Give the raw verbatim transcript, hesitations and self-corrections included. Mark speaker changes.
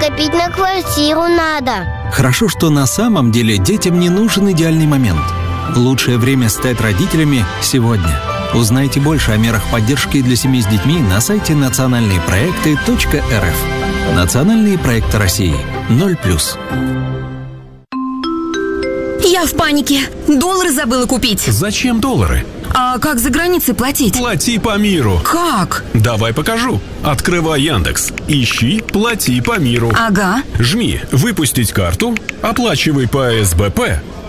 Speaker 1: накопить на квартиру надо.
Speaker 2: Хорошо, что на самом деле детям не нужен идеальный момент. Лучшее время стать родителями сегодня. Узнайте больше о мерах поддержки для семей с детьми на сайте национальные проекты точка эр эф. Национальные проекты России. ноль плюс.
Speaker 3: Я в панике. Доллары забыла купить.
Speaker 4: Зачем доллары?
Speaker 3: А как за границей платить?
Speaker 4: Плати по миру.
Speaker 3: Как?
Speaker 4: Давай покажу. Открывай Яндекс. Ищи «Плати по миру».
Speaker 3: Ага.
Speaker 4: Жми «Выпустить карту», оплачивай по эс бэ пэ.